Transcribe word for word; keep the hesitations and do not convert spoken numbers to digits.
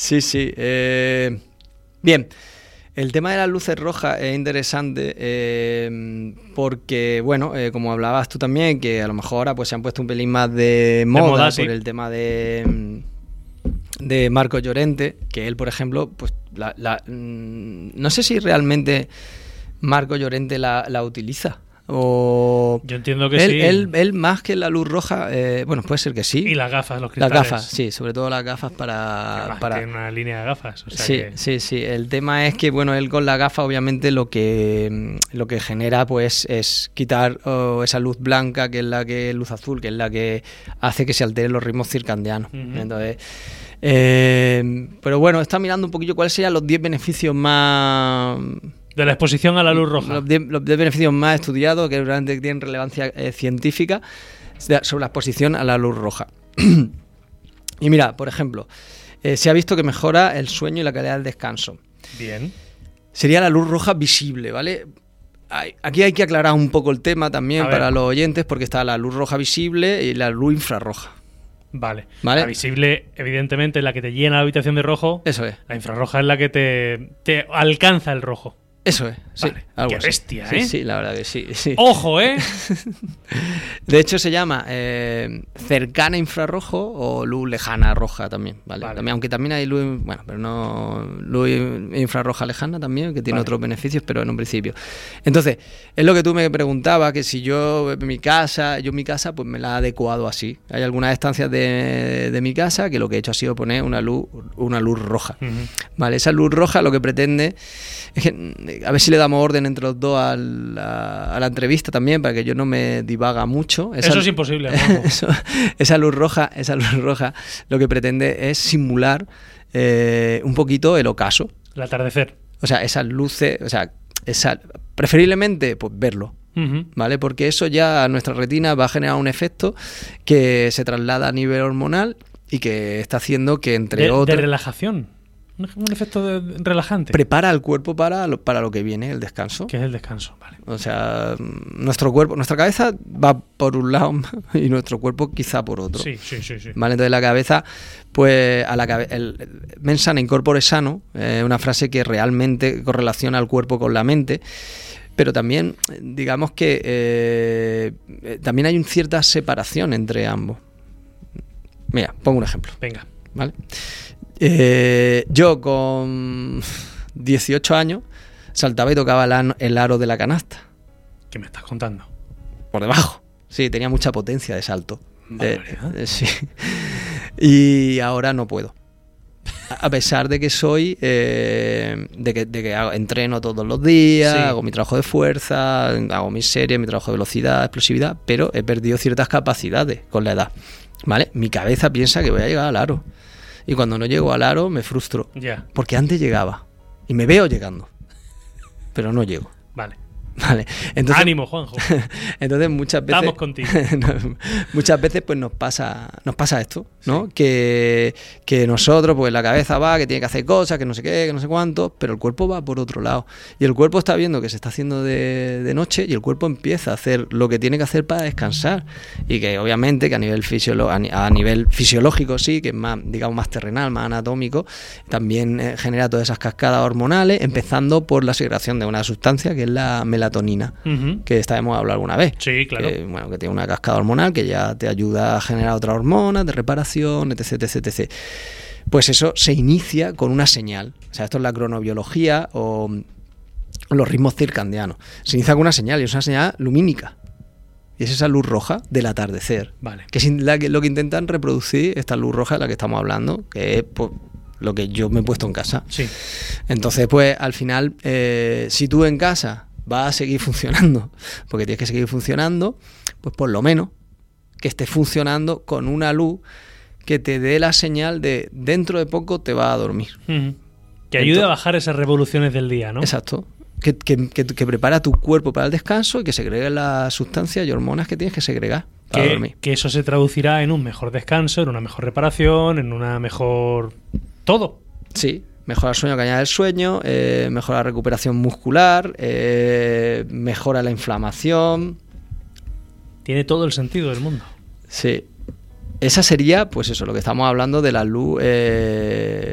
Sí, sí. Eh, bien, el tema de las luces rojas es interesante eh, porque, bueno, eh, como hablabas tú también, que a lo mejor ahora pues se han puesto un pelín más de moda, de moda por sí. el tema de... de Marco Llorente, que él, por ejemplo, pues la, la, no sé si realmente Marco Llorente la, la utiliza. O yo entiendo que él, sí. Él, él más que la luz roja, eh, bueno, puede ser que sí. Y las gafas, los cristales. Las gafas, sí, sobre todo las gafas para... para... Tiene una línea de gafas. O sea sí, que... sí, sí. El tema es que, bueno, él con la gafa obviamente lo que lo que genera pues es quitar oh, esa luz blanca, que es la que luz azul, que es la que hace que se alteren los ritmos circadianos. Uh-huh. Entonces... Eh, pero bueno, está mirando un poquillo cuáles serían los diez beneficios más... de la exposición a la luz roja. Los diez, los diez beneficios más estudiados, que realmente tienen relevancia eh, científica, sobre la exposición a la luz roja. Y mira, por ejemplo, eh, se ha visto que mejora el sueño y la calidad del descanso. Bien. Sería la luz roja visible, ¿vale? Hay, aquí hay que aclarar un poco el tema también para los oyentes, porque está la luz roja visible y la luz infrarroja. Vale. ¿Vale? La visible, evidentemente, es la que te llena la habitación de rojo. Eso es. La infrarroja es la que te, te alcanza el rojo. Eso es, sí. Vale. Algo Qué así. bestia, ¿eh? Sí, sí, la verdad que sí. sí. ¡Ojo, eh! De hecho, se llama eh, cercana infrarrojo o luz lejana roja también, ¿vale? Vale. También, aunque también hay luz, bueno, pero no luz infrarroja lejana también, que tiene vale. otros beneficios, pero en un principio. Entonces, es lo que tú me preguntabas, que si yo en mi casa, yo en mi casa, pues me la he adecuado así. Hay algunas estancias de, de mi casa que lo que he hecho ha sido poner una luz, una luz roja, uh-huh. ¿vale? Esa luz roja lo que pretende es que, a ver si le damos orden entre los dos a la, a la entrevista también, para que yo no me divaga mucho. Esa, eso es imposible. eso, esa luz roja, esa luz roja lo que pretende es simular eh, un poquito el ocaso. El atardecer. O sea, esas luces, o sea, esa, preferiblemente, pues verlo. Uh-huh. ¿Vale? Porque eso ya a nuestra retina va a generar un efecto que se traslada a nivel hormonal y que está haciendo que, entre de, otros... de relajación. Un efecto de, relajante. Prepara al cuerpo para lo, para lo que viene, el descanso. ¿Qué es el descanso? Vale. O sea, nuestro cuerpo, nuestra cabeza va por un lado y nuestro cuerpo quizá por otro. Sí, sí, sí, sí. Vale, entonces la cabeza, pues a la cabeza, el, el mens sana in corpore sano, es eh, una frase que realmente correlaciona al cuerpo con la mente. Pero también, digamos que eh, también hay una cierta separación entre ambos. Mira, pongo un ejemplo. Venga. ¿Vale? Eh, yo con dieciocho años saltaba y tocaba el, el aro de la canasta. ¿Qué me estás contando? Por debajo. Sí, tenía mucha potencia de salto. Eh, eh, sí. Y ahora no puedo. A pesar de que soy, eh, de que, de que hago, entreno todos los días, sí. hago mi trabajo de fuerza, hago mis series, mi trabajo de velocidad, explosividad, pero he perdido ciertas capacidades con la edad. ¿Vale? Mi cabeza piensa que voy a llegar al aro. Y cuando no llego al aro me frustro. Yeah. Porque antes llegaba. Y me veo llegando. Pero no llego. Vale. Vale. Entonces, ánimo, Juanjo. Entonces muchas veces. Estamos contigo. muchas veces pues nos pasa, nos pasa esto, ¿no? Sí. Que, que nosotros, pues la cabeza va, que tiene que hacer cosas, que no sé qué, que no sé cuánto, pero el cuerpo va por otro lado. Y el cuerpo está viendo que se está haciendo de, de noche y el cuerpo empieza a hacer lo que tiene que hacer para descansar. Y que obviamente que a nivel fisiolo, a, a nivel fisiológico sí, que es más, digamos, más terrenal, más anatómico, también eh, genera todas esas cascadas hormonales, empezando por la segregación de una sustancia que es la melatonina, uh-huh. que esta hemos hablado alguna vez. Sí, claro. Que, bueno, que tiene una cascada hormonal que ya te ayuda a generar otras hormonas de reparación, etc, etc, etcétera. Pues eso se inicia con una señal. O sea, esto es la cronobiología o los ritmos circadianos. Se inicia con una señal y es una señal lumínica. Y es esa luz roja del atardecer. Vale. Que es la que, lo que intentan reproducir esta luz roja de la que estamos hablando, que es pues, lo que yo me he puesto en casa. Sí. Entonces, pues al final, eh, si tú en casa va a seguir funcionando, porque tienes que seguir funcionando, pues por lo menos que esté funcionando con una luz que te dé la señal de dentro de poco te va a dormir. Uh-huh. Que ayude Entonces, a bajar esas revoluciones del día, ¿no? Exacto. Que, que, que, que prepara tu cuerpo para el descanso y que segregue las sustancias y hormonas que tienes que segregar para que, dormir. Que eso se traducirá en un mejor descanso, en una mejor reparación, en una mejor... todo. Sí. Mejora el sueño, que añade el sueño, eh, mejora la recuperación muscular, eh, mejora la inflamación. Tiene todo el sentido del mundo. Sí. Esa sería, pues eso, lo que estamos hablando de la luz... Eh,